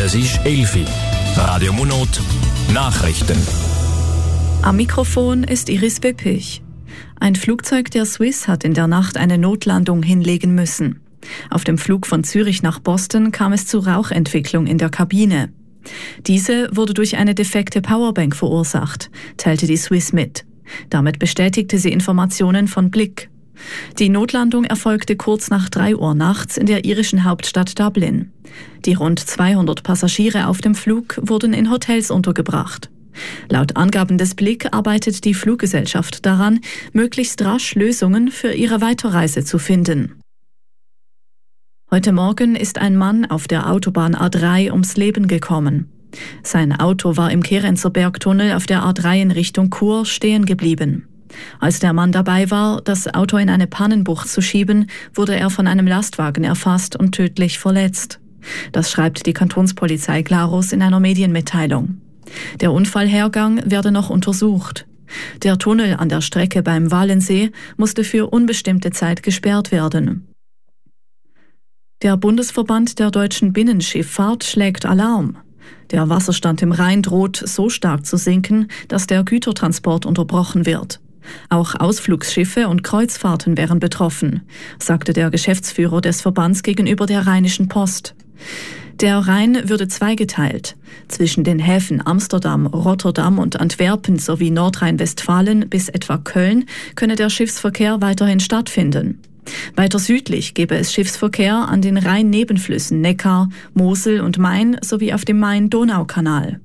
Es ist 11 Uhr. Radio Monot, Nachrichten. Am Mikrofon ist Iris Wippich. Ein Flugzeug der Swiss hat in der Nacht eine Notlandung hinlegen müssen. Auf dem Flug von Zürich nach Boston kam es zu Rauchentwicklung in der Kabine. Diese wurde durch eine defekte Powerbank verursacht, teilte die Swiss mit. Damit bestätigte sie Informationen von Blick. Die Notlandung erfolgte kurz nach 3 Uhr nachts in der irischen Hauptstadt Dublin. Die rund 200 Passagiere auf dem Flug wurden in Hotels untergebracht. Laut Angaben des Blick arbeitet die Fluggesellschaft daran, möglichst rasch Lösungen für ihre Weiterreise zu finden. Heute Morgen ist ein Mann auf der Autobahn A3 ums Leben gekommen. Sein Auto war im Kehrenzer Bergtunnel auf der A3 in Richtung Chur stehen geblieben. Als der Mann dabei war, das Auto in eine Pannenbucht zu schieben, wurde er von einem Lastwagen erfasst und tödlich verletzt. Das schreibt die Kantonspolizei Glarus in einer Medienmitteilung. Der Unfallhergang werde noch untersucht. Der Tunnel an der Strecke beim Walensee musste für unbestimmte Zeit gesperrt werden. Der Bundesverband der deutschen Binnenschifffahrt schlägt Alarm. Der Wasserstand im Rhein droht so stark zu sinken, dass der Gütertransport unterbrochen wird. Auch Ausflugsschiffe und Kreuzfahrten wären betroffen, sagte der Geschäftsführer des Verbands gegenüber der Rheinischen Post. Der Rhein würde zweigeteilt. Zwischen den Häfen Amsterdam, Rotterdam und Antwerpen sowie Nordrhein-Westfalen bis etwa Köln könne der Schiffsverkehr weiterhin stattfinden. Weiter südlich gäbe es Schiffsverkehr an den Rhein-Nebenflüssen Neckar, Mosel und Main sowie auf dem Main-Donau-Kanal.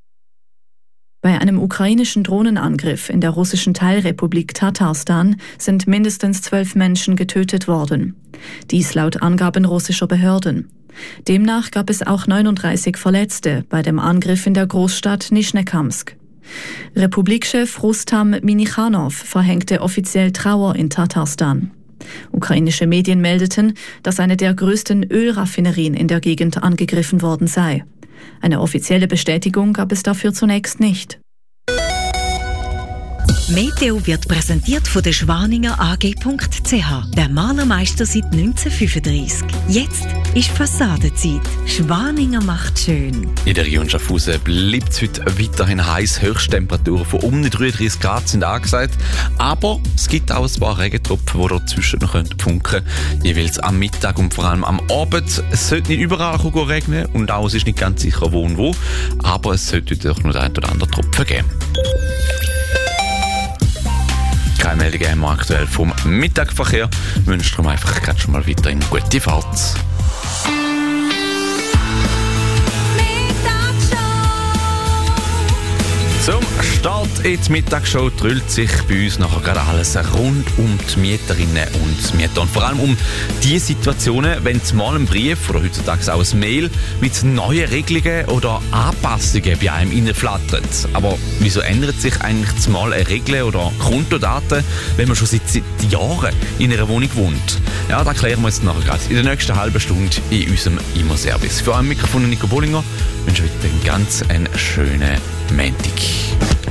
Bei einem ukrainischen Drohnenangriff in der russischen Teilrepublik Tatarstan sind mindestens 12 Menschen getötet worden. Dies laut Angaben russischer Behörden. Demnach gab es auch 39 Verletzte bei dem Angriff in der Großstadt Nischnekamsk. Republikchef Rustam Minichanov verhängte offiziell Trauer in Tatarstan. Ukrainische Medien meldeten, dass eine der größten Ölraffinerien in der Gegend angegriffen worden sei. Eine offizielle Bestätigung gab es dafür zunächst nicht. Meteo wird präsentiert von der Schwaninger AG.ch, der Malermeister seit 1935. Jetzt ist Fassadenzeit. Schwaninger macht schön. In der Region Schaffhausen bleibt es heute weiterhin heiß. Höchsttemperaturen von um die 33 Grad sind angesagt. Aber es gibt auch ein paar Regentropfen, die dazwischen noch funken können. Jeweils am Mittag und vor allem am Abend. Es sollte nicht überall regnen und auch es ist nicht ganz sicher wo und wo. Aber es sollte heute auch noch den einen oder anderen Tropfen geben. Keine Meldungen haben wir aktuell vom Mittagverkehr. Ich wünsche darum einfach gerade schon mal weiter in gute Fahrt. Zum Start in die Mittagsshow drüllt sich bei uns nachher gerade alles rund um die Mieterinnen und Mieter. Und vor allem um die Situationen, wenn mal ein Brief oder heutzutage auch ein Mail mit neuen Regelungen oder Anpassungen bei einem reinflattert. Aber wieso ändert sich eigentlich mal eine Regel oder Kontodaten, wenn man schon seit Jahren in einer Wohnung wohnt? Ja, das klären wir jetzt nachher gerade in der nächsten halben Stunde in unserem Immo-Service. Für ein Mikrofon Nico Bollinger wünsche ich heute einen ganz schönen Montag.